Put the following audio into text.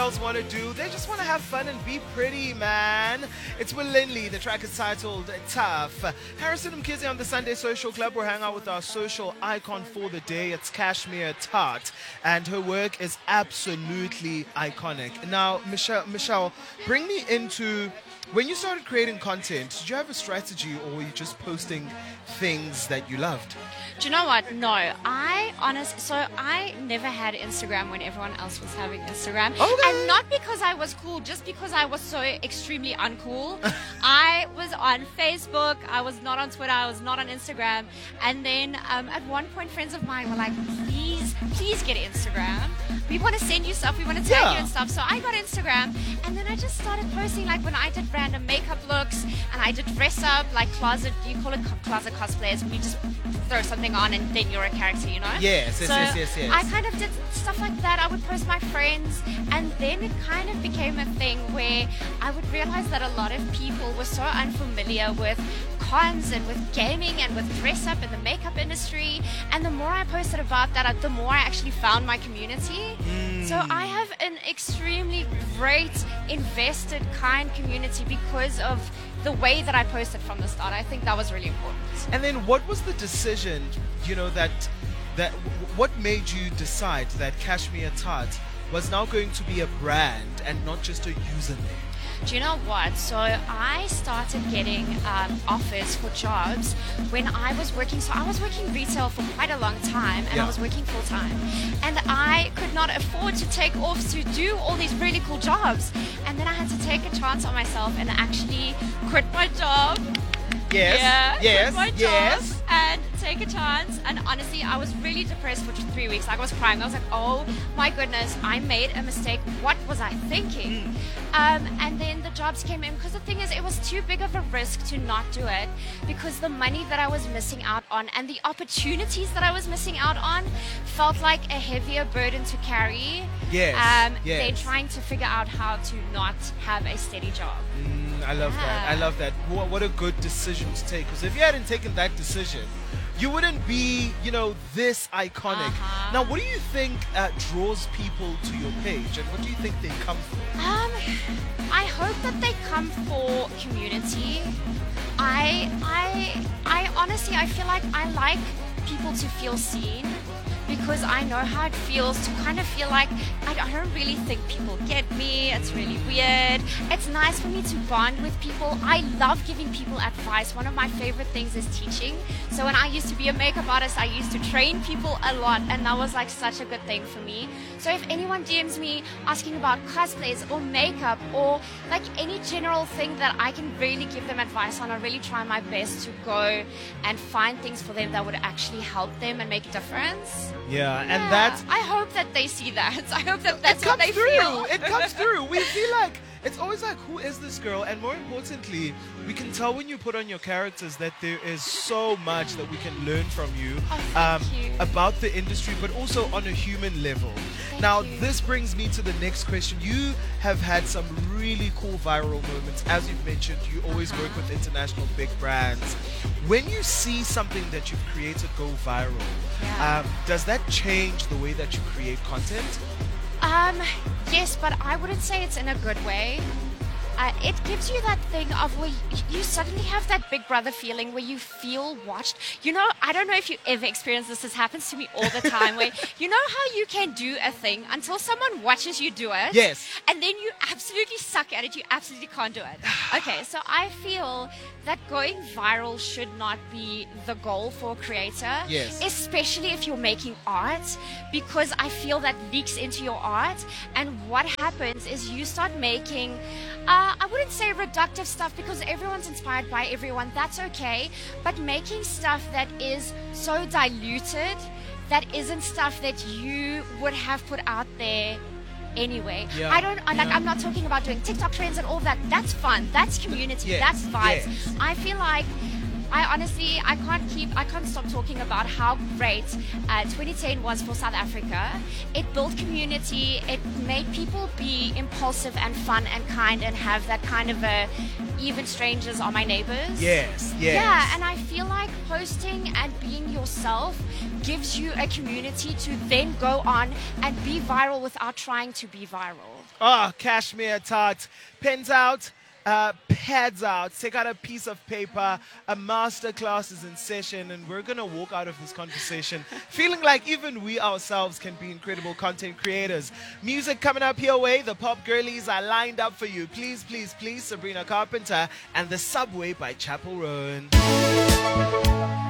girls want to do. They just want to have fun and be pretty, man. It's Will Lindley. The track is titled Tough. Harrison Mkhize on the Sunday Social Club. We're hanging out with our social icon for the day. It's Kashmir Tart. And her work is absolutely iconic. Now, Michelle, bring me into... When you started creating content, did you have a strategy or were you just posting things that you loved? Do you know what? No, so I never had Instagram when everyone else was having Instagram. Okay. And not because I was cool, just because I was so extremely uncool. I was on Facebook, I was not on Twitter, I was not on Instagram. And then at one point, friends of mine were like, please get Instagram. We want to send you stuff, we want to tag you and stuff. So I got Instagram, and then I just started posting, like when I did random makeup looks, and I did dress up, like closet, you call it closet cosplays, when you just throw something on and then you're a character, you know? Yes. I kind of did stuff like that. I would post my friends, and then it kind of became a thing where I would realize that a lot of people were so unfamiliar with cons and with gaming and with dress up in the makeup industry, and the more I posted about that, the more I actually found my community. So I have an extremely great, invested, kind community because of the way that I posted from the start. I think that was really important. And then what was the decision, what made you decide that Kashmir Tart was now going to be a brand and not just a username? Do you know what? So I started getting offers for jobs when I was working. So I was working retail for quite a long time, and I was working full time. And I could not afford to take off to do all these really cool jobs. And then I had to take a chance on myself and actually quit my job. Quit my job and take a chance. And honestly, I was really depressed for 3 weeks. I was crying. I was like, oh my goodness, I made a mistake. What was I thinking? And then the jobs came in, because the thing is, it was too big of a risk to not do it, because the money that I was missing out on and the opportunities that I was missing out on felt like a heavier burden to carry than trying to figure out how to not have a steady job. I love that. I love that. What a good decision to take. Because if you hadn't taken that decision, you wouldn't be, this iconic. Now, what do you think draws people to your page, and what do you think they come for? I hope that they come for community. I honestly, I feel like I like people to feel seen, because I know how it feels to kind of feel like I don't really think people get me. It's really weird. It's nice for me to bond with people. I love giving people advice. One of my favorite things is teaching. So when I used to be a makeup artist, I used to train people a lot, and that was like such a good thing for me. So if anyone DMs me asking about cosplays or makeup or like any general thing that I can really give them advice on, I really try my best to go and find things for them that would actually help them and make a difference. And that's... I hope that they see that. I hope that that's what they through. feel. It comes through. We feel like... It's always like, who is this girl? And more importantly, we can tell when you put on your characters that there is so much that we can learn from you, about the industry, but also on a human level. Now, this brings me to the next question. You have had some really cool viral moments. As you've mentioned, you always work with international big brands. When you see something that you've created go viral, does that change the way that you create content? Yes, but I wouldn't say it's in a good way. It gives you that thing of where you suddenly have that Big Brother feeling where you feel watched. I don't know if you ever experienced this. This happens to me all the time. Where you know how you can do a thing until someone watches you do it? Yes. And then you absolutely suck at it. You absolutely can't do it. Okay, so I feel that going viral should not be the goal for a creator. Yes. Especially if you're making art, because I feel that leaks into your art. And what happens is you start making... I wouldn't say reductive stuff, because everyone's inspired by everyone. That's okay. But making stuff that is so diluted, that isn't stuff that you would have put out there anyway. I'm not talking about doing TikTok trends and all that. That's fun. That's community. That's vibes. I feel like I can't stop talking about how great 2010 was for South Africa. It built community. It made people be impulsive and fun and kind and have that kind of a even strangers are my neighbors. Yes. Yeah, and I feel like posting and being yourself gives you a community to then go on and be viral without trying to be viral. Oh, cashmere tart. Pens out. Pads out, take out a piece of paper, a master class is in session, and we're gonna walk out of this conversation feeling like even we ourselves can be incredible content creators. Music coming up your way, the pop girlies are lined up for you. Please, please, please, Sabrina Carpenter and The Subway by Chapel Roan.